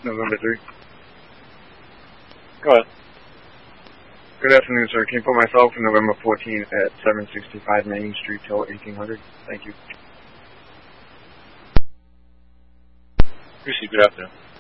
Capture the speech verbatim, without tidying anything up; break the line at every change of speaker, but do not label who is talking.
November third.
Go ahead.
Good afternoon, sir. Can you put myself in November fourteenth at seven sixty-five Main Street till eighteen hundred? Thank you.
Appreciate it. Good afternoon.